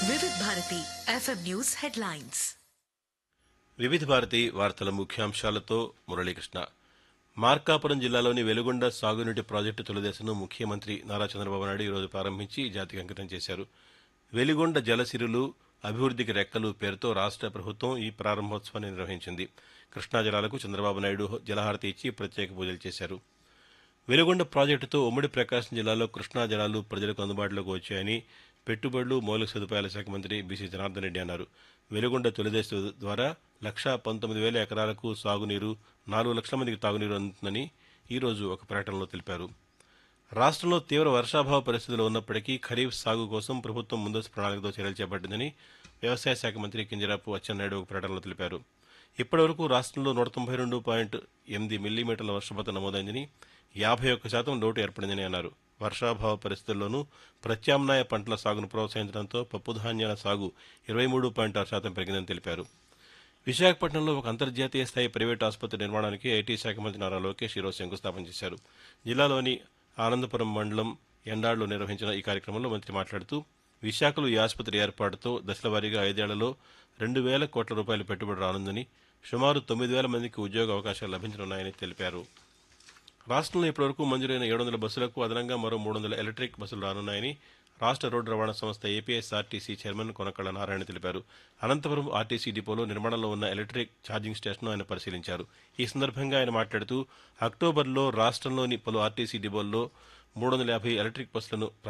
వివిధ Bharati FM news headlines. వివిధ భారతి వార్తల ముఖ్యాంశాలతో మురళీకృష్ణ. మార్కాపురం జిల్లాలోని వెలుగొండ సాగునీటి ప్రాజెక్టు తొలిదశను ముఖ్యమంత్రి నారా చంద్రబాబు నాయుడు ఈరోజు ప్రారంభించి జాతికి అంకితం చేశారు. వెలుగొండ జలసిరులు అభివృద్ధికి రెక్కలు పేరుతో రాష్ట్ర ప్రభుత్వం ఈ ప్రారంభోత్సవాన్ని నిర్వహించింది. కృష్ణా జలాలకు చంద్రబాబు నాయుడు జలహారతి ఇచ్చి ప్రత్యేక పూజలు చేశారు. వెలుగొండ ప్రాజెక్టుతో ఉమ్మడి ప్రకాశం జిల్లాలో కృష్ణా జలాలు ప్రజలకు అందుబాటులోకి వచ్చాయని పెట్టుబడులు మౌలిక సదుపాయాల శాఖ మంత్రి బీసీ జనార్దన్ రెడ్డి అన్నారు. వెలుగొండ తొలిదశ ద్వారా 1,19,000 ఎకరాలకు సాగునీరు, 4 లక్షల మందికి తాగునీరు అందుతుందని ఈరోజు ఒక ప్రకటనలో తెలిపారు. రాష్ట్రంలో తీవ్ర వర్షాభావ పరిస్థితులు ఉన్నప్పటికీ ఖరీఫ్ సాగు కోసం ప్రభుత్వం ముందస్తు ప్రణాళికతో చర్యలు చేపట్టిందని వ్యవసాయ శాఖ మంత్రి కింజరాపు అచ్చెన్నాయుడు ఒక ప్రకటనలో తెలిపారు. ఇప్పటివరకు రాష్ట్రంలో 192.8 మిల్లీమీటర్ల వర్షపాతం నమోదైందని, 51% లోటు ఏర్పడిందని అన్నారు. వర్షాభావ పరిస్థితుల్లోనూ ప్రత్యామ్నాయ పంటల సాగును ప్రోత్సహించడంతో పప్పుధాన్యాల సాగు 23.6% పెరిగిందని తెలిపారు. విశాఖపట్నంలో ఒక అంతర్జాతీయ స్థాయి ప్రైవేటు ఆసుపత్రి నిర్మాణానికి ఐటీ శాఖ మంత్రి నారా లోకేష్ ఈరోజు శంకుస్థాపన చేశారు. జిల్లాలోని ఆనందపురం మండలం ఎండాడులో నిర్వహించిన ఈ కార్యక్రమంలో మంత్రి మాట్లాడుతూ, విశాఖలో ఈ ఆసుపత్రి ఏర్పాటుతో దశలవారీగా 5 ఏళ్లలో 2,000 కోట్ల రూపాయల పెట్టుబడి రానుందని, సుమారు 9,000 మందికి ఉద్యోగ అవకాశాలు లభించనున్నాయని తెలిపారు. రాష్ట్రంలో ఇప్పటివరకు మంజూరైన 700 బస్సులకు అదనంగా మరో 300 ఎలక్ట్రిక్ బస్సులు రానున్నాయని రాష్ట్ర రోడ్డు రవాణా సంస్థ ఏపీఎస్ఆర్టీసీ చైర్మన్ కొనకళ్ళ నారాయణ తెలిపారు. అనంతపురం ఆర్టీసీ డిపోలో నిర్మాణంలో ఉన్న ఎలక్ట్రిక్ ఛార్జింగ్ స్టేషన్ను ఆయన పరిశీలించారు. ఈ సందర్భంగా ఆయన మాట్లాడుతూ, అక్టోబర్లో రాష్ట్రంలోని పలు ఆర్టీసీ డిపోల్లో 350 ఎలక్ట్రిక్ బస్సులను